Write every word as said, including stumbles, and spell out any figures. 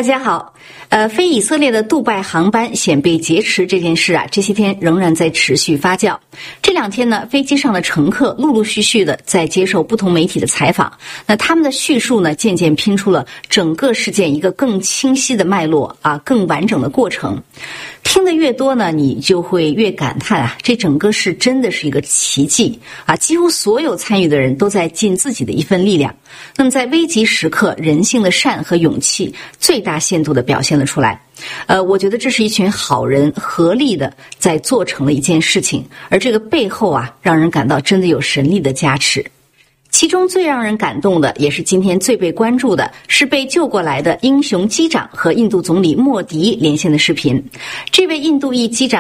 大家好，呃，飞以色列的杜拜航班险被劫持这件事啊，这些天仍然在持续发酵。这两天呢，飞机上的乘客陆陆续续的在接受不同媒体的采访，那他们的叙述呢，渐渐拼出了整个事件一个更清晰的脉络啊，更完整的过程。听得越多呢，你就会越感叹啊，这整个事真的是一个奇迹啊！几乎所有参与的人都在尽自己的一份力量。那么在危急时刻，人性的善和勇气最大限度地表现了出来。呃，我觉得这是一群好人合力的在做成了一件事情，而这个背后啊，让人感到真的有神力的加持。其中最让人感动的，也是今天最被关注的，是被救过来的英雄机长和印度总理莫迪连线的视频。这位印度裔机长